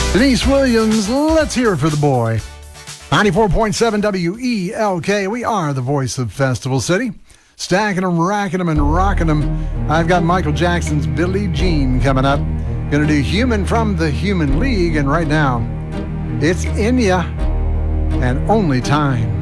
Denise Williams, let's hear it for the boy. 94.7 WELK, we are the voice of Festival City. Stacking them, racking them, and rocking them. I've got Michael Jackson's Billie Jean coming up. Gonna do Human from the Human League, and right now, it's Enya and Only Time.